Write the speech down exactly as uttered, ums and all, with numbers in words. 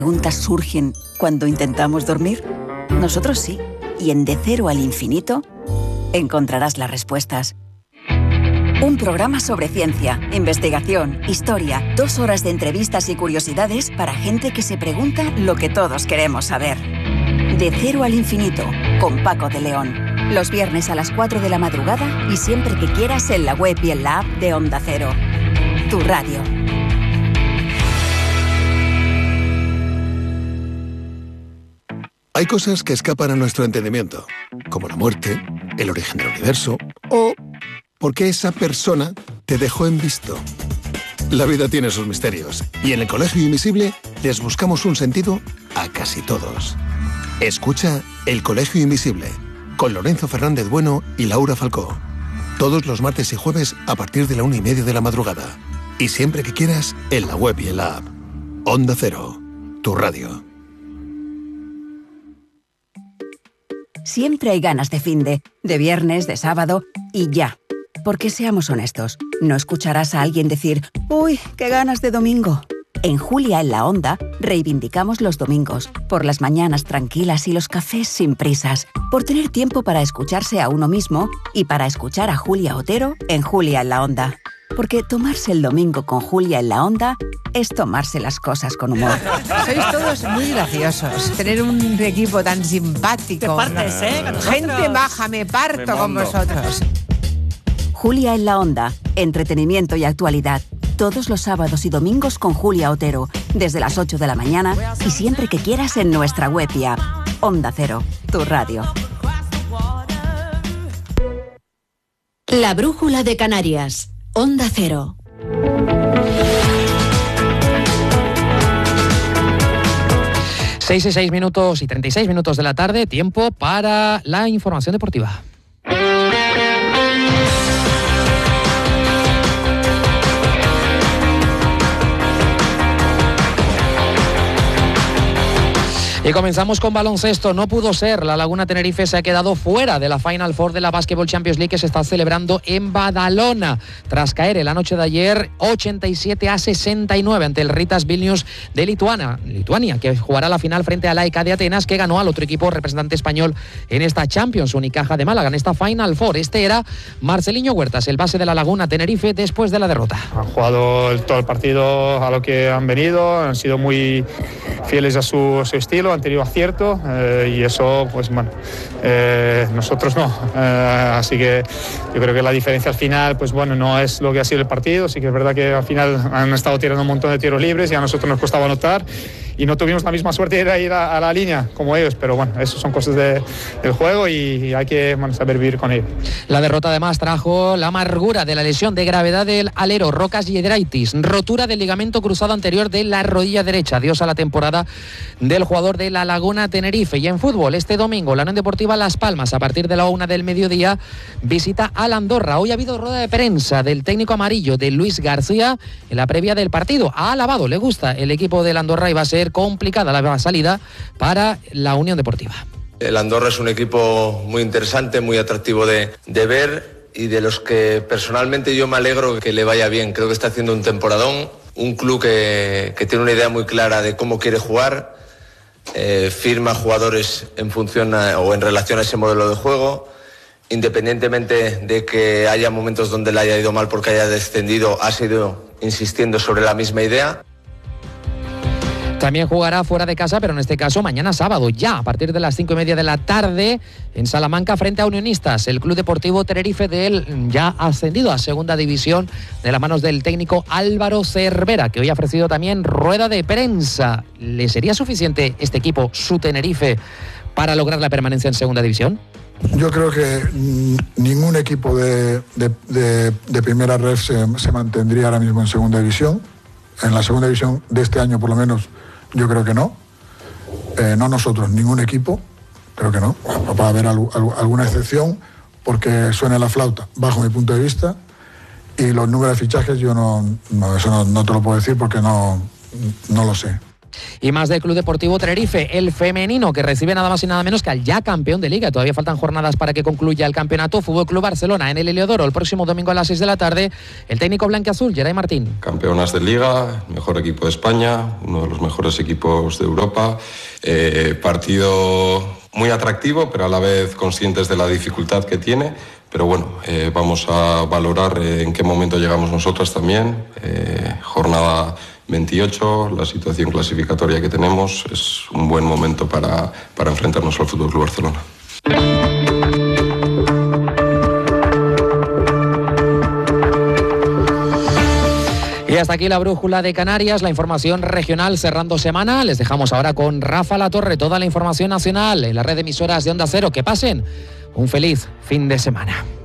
¿Preguntas surgen cuando intentamos dormir? Nosotros sí. Y en De Cero al Infinito encontrarás las respuestas. Un programa sobre ciencia, investigación, historia, dos horas de entrevistas y curiosidades para gente que se pregunta lo que todos queremos saber. De Cero al Infinito, con Paco de León. Los viernes a las cuatro de la madrugada y siempre que quieras en la web y en la app de Onda Cero. Tu radio. Hay cosas que escapan a nuestro entendimiento, como la muerte, el origen del universo o por qué esa persona te dejó en visto. La vida tiene sus misterios y en el Colegio Invisible les buscamos un sentido a casi todos. Escucha El Colegio Invisible con Lorenzo Fernández Bueno y Laura Falcó. Todos los martes y jueves a partir de la una y media de la madrugada. Y siempre que quieras en la web y en la app. Onda Cero, tu radio. Siempre hay ganas de finde, de viernes, de sábado y ya. Porque seamos honestos, no escucharás a alguien decir «Uy, qué ganas de domingo». En Julia en la Onda reivindicamos los domingos, por las mañanas tranquilas y los cafés sin prisas, por tener tiempo para escucharse a uno mismo y para escuchar a Julia Otero en Julia en la Onda. Porque tomarse el domingo con Julia en la Onda es tomarse las cosas con humor. Sois todos muy graciosos. Tener un equipo tan simpático. Te partes, ¿no? ¿eh? Con Gente baja, me parto me con vosotros. Julia en la Onda, entretenimiento y actualidad. Todos los sábados y domingos con Julia Otero, desde las ocho de la mañana y siempre que quieras en nuestra web y app. Onda Cero, tu radio. La brújula de Canarias. Onda Cero. Seis y seis minutos y treinta y seis minutos de la tarde, tiempo para la información deportiva. Y comenzamos con baloncesto. No pudo ser. La Laguna Tenerife se ha quedado fuera de la Final Four de la Basketball Champions League que se está celebrando en Badalona. Tras caer en la noche de ayer ochenta y siete a sesenta y nueve ante el Ritas Vilnius de Lituania, Lituania, que jugará la final frente a la E C A de Atenas, que ganó al otro equipo representante español en esta Champions, Unicaja de Málaga, en esta Final Four. Este era Marceliño Huertas, el base de la Laguna Tenerife, después de la derrota. Han jugado el, todo el partido a lo que han venido, han sido muy fieles a su, a su estilo, han tenido acierto eh, y eso, pues bueno, eh, nosotros no. Eh, así que yo creo que la diferencia al final, pues bueno, no es lo que ha sido el partido. Sí que es verdad que al final han estado tirando un montón de tiros libres y a nosotros nos costaba anotar y no tuvimos la misma suerte de ir a, a la línea como ellos, pero bueno, eso son cosas de, del juego y, y hay que bueno, saber vivir con ello. La derrota además trajo la amargura de la lesión de gravedad del alero Rocas Yedraitis, rotura del ligamento cruzado anterior de la rodilla derecha. Adiós a la temporada del jugador de la Laguna Tenerife. Y en fútbol, este domingo, la Unión Deportiva Las Palmas, a partir de la una del mediodía, visita a la Andorra. Hoy ha habido rueda de prensa del técnico amarillo, de Luis García, en la previa del partido. Ha alabado, le gusta el equipo de la Andorra y va a ser complicada la salida para la Unión Deportiva. El Andorra es un equipo muy interesante, muy atractivo de, de ver y de los que personalmente yo me alegro que le vaya bien. Creo que está haciendo un temporadón, un club que, que tiene una idea muy clara de cómo quiere jugar, eh, firma jugadores en función a, o en relación a ese modelo de juego, independientemente de que haya momentos donde le haya ido mal porque haya descendido, ha seguido insistiendo sobre la misma idea. También jugará fuera de casa, pero en este caso mañana sábado, ya a partir de las cinco y media de la tarde, en Salamanca frente a Unionistas. El Club Deportivo Tenerife de él ya ha ascendido a segunda división de las manos del técnico Álvaro Cervera, que hoy ha ofrecido también rueda de prensa. ¿Le sería suficiente este equipo, su Tenerife, para lograr la permanencia en segunda división? Yo creo que mm, ningún equipo de, de, de, de primera red se, se mantendría ahora mismo en segunda división. En la segunda división de este año, por lo menos, yo creo que no. Eh, no nosotros, ningún equipo, creo que no. Va a haber al, al, alguna excepción porque suena la flauta, bajo mi punto de vista. Y los números de fichajes yo no, no, eso no, no te lo puedo decir porque no, no lo sé. Y más del Club Deportivo Tenerife, el femenino, que recibe nada más y nada menos que al ya campeón de Liga. Todavía faltan jornadas para que concluya el campeonato. Fútbol Club Barcelona en el Heliodoro el próximo domingo a las seis de la tarde. El técnico blanquiazul, Geray Martín. Campeonas de Liga, mejor equipo de España, uno de los mejores equipos de Europa. Eh, partido muy atractivo, pero a la vez conscientes de la dificultad que tiene. Pero bueno, eh, vamos a valorar eh, en qué momento llegamos nosotras también. Eh, jornada veintiocho, la situación clasificatoria que tenemos es un buen momento para, para enfrentarnos al F C Barcelona. Y hasta aquí la brújula de Canarias, la información regional cerrando semana. Les dejamos ahora con Rafa Latorre, toda la información nacional en la red de emisoras de Onda Cero. Que pasen un feliz fin de semana.